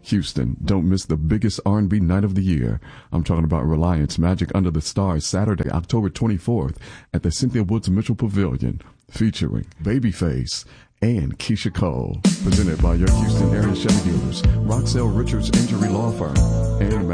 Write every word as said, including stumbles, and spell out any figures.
Houston, don't miss the biggest R and B night of the year. I'm talking about Reliance Magic Under the Stars, Saturday, October twenty-fourth at the Cynthia Woods Mitchell Pavilion, featuring Babyface and Keisha Cole. Presented by your Houston area Chevy dealers, Roxelle Richards Injury Law Firm, and